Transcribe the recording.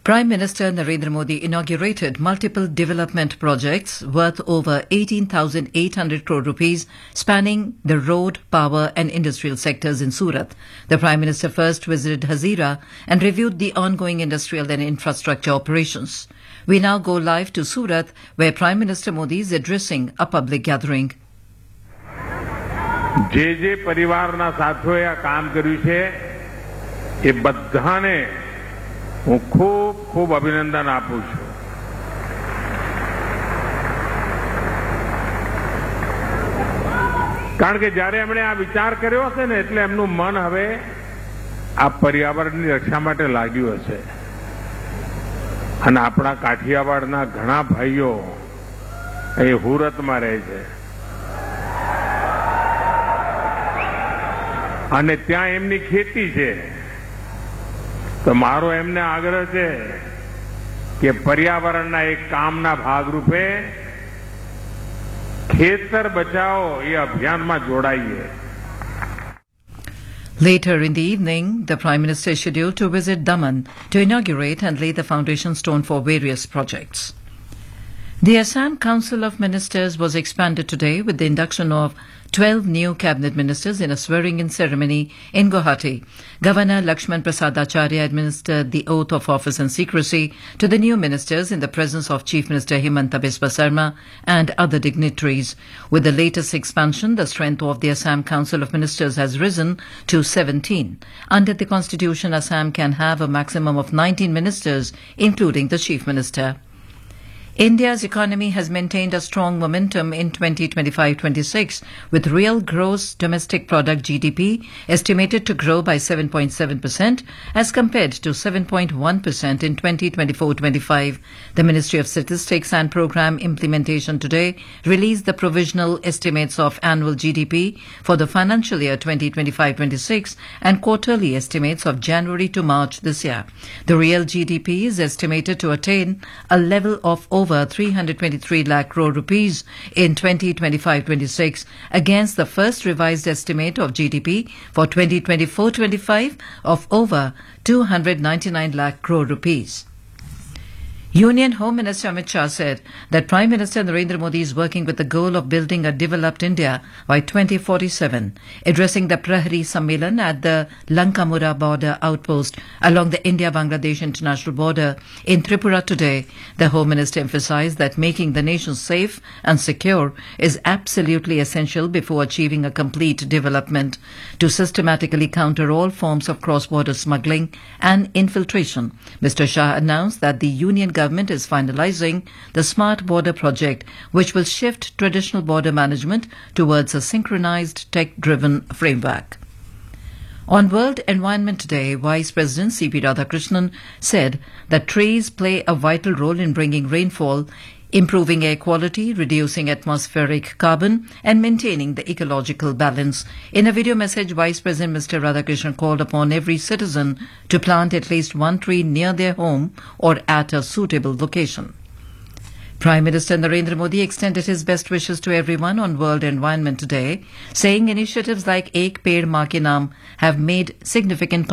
Prime Minister Narendra Modi inaugurated multiple development projects worth over 18,800 crore rupees spanning the road, power and industrial sectors in Surat. The Prime Minister first visited Hazira and reviewed the ongoing industrial and infrastructure operations. We now go live to Surat, where Prime Minister Modi is addressing a public gathering. જે પરિવારના સાથોએ આ કામ કર્યું છે એ બધાને હું ખૂબ ખૂબ અભિનંદન આપું છું. કારણ કે જ્યારે એમણે આ વિચાર કર્યો હશે ને એટલે એમનું મન હવે આ પર્યાવરણની રક્ષા માટે લાગ્યું હશે. અને આપણા કાઠિયાવાડના ઘણા ભાઈઓ અહીં સુરતમાં રહે છે અને ત્યાં એમની ખેતી છે. તો મારો એમને આગ્રહ છે કે પર્યાવરણના એક કામના ભાગરૂપે ખેતર બચાવો એ અભિયાનમાં જોડાઈએ. Later in the evening, the Prime Minister is scheduled to visit Daman to inaugurate and lay the foundation stone for various projects. The Assam Council of Ministers was expanded today with the induction of 12 new cabinet ministers in a swearing-in ceremony in Guwahati. Governor Lakshman Prasad Acharya administered the oath of office and secrecy to the new ministers in the presence of Chief Minister Himanta Biswa Sarma and other dignitaries. With the latest expansion, the strength of the Assam Council of Ministers has risen to 17. Under the Constitution, Assam can have a maximum of 19 ministers, including the Chief Minister. India's economy has maintained a strong momentum in 2025-26, with real gross domestic product GDP estimated to grow by 7.7% as compared to 7.1% in 2024-25. The Ministry of Statistics and Program Implementation today released the provisional estimates of annual GDP for the financial year 2025-26 and quarterly estimates of January to March this year. The real GDP is estimated to attain a level of over 323 lakh crore rupees in 2025-26 against the first revised estimate of GDP for 2024-25 of over 299 lakh crore rupees. Union Home Minister Amit Shah said that Prime Minister Narendra Modi is working with the goal of building a developed India by 2047. Addressing the Prahari Sammelan at the Lankamura border outpost along the India-Bangladesh international border in Tripura today, the Home Minister emphasized that making the nation safe and secure is absolutely essential before achieving a complete development. To systematically counter all forms of cross-border smuggling and infiltration, Mr. Shah announced that the Union government is finalizing the Smart Border project, which will shift traditional border management towards a synchronized, tech-driven framework. On World Environment Day, Vice President C.P. Radhakrishnan said that trees play a vital role in bringing rainfall, improving air quality, reducing atmospheric carbon, and maintaining the ecological balance. In a video message, Vice President Mr. Radhakrishnan called upon every citizen to plant at least one tree near their home or at a suitable location. Prime Minister Narendra Modi extended his best wishes to everyone on World Environment Day, saying initiatives like Ek Ped Maa Ke Naam have made significant